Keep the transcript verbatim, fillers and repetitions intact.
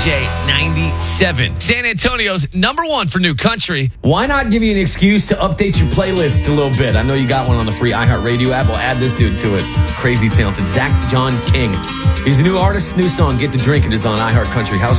J ninety-seven. San Antonio's number one for new country. Why not give you an excuse to update your playlist a little bit? I know you got one on the free iHeartRadio app. We'll add this dude to it. Crazy talented Zach John King. He's a new artist, new song, Get to Drink. It is on iHeart Country House.